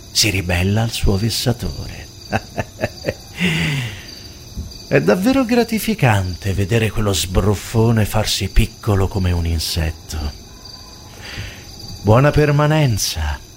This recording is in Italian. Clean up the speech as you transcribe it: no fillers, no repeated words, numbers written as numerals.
si ribella al suo vessatore. È davvero gratificante vedere quello sbruffone farsi piccolo come un insetto. Buona permanenza,